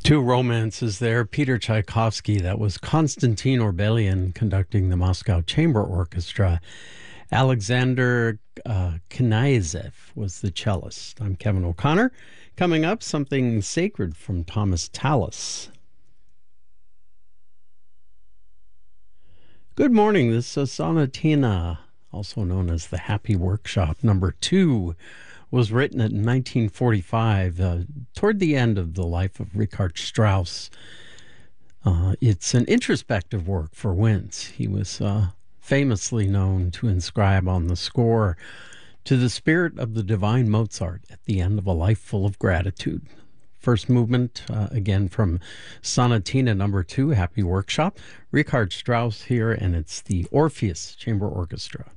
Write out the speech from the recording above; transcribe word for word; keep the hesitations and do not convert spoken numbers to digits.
Two romances there. Peter Tchaikovsky, that was Konstantin Orbelian conducting the Moscow Chamber Orchestra. Alexander uh, Kniazev was the cellist. I'm Kevin O'Connor. Coming up, something sacred from Thomas Tallis. Good morning. This is Sonatina, also known as the Happy Workshop. Number two was written in nineteen forty-five, uh, toward the end of the life of Richard Strauss. Uh, it's an introspective work for Wentz. He was uh, famously known to inscribe on the score, "To the spirit of the divine Mozart at the end of a life full of gratitude." First movement, uh, again from Sonatina number two, Happy Workshop. Richard Strauss here, and it's the Orpheus Chamber Orchestra.